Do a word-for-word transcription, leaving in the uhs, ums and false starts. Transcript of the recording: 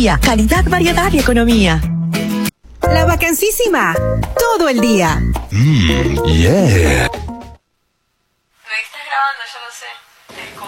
día. Calidad, variedad y economía. La Vacancísima, todo el día. Mmm, yeah. Me estás grabando, yo no sé.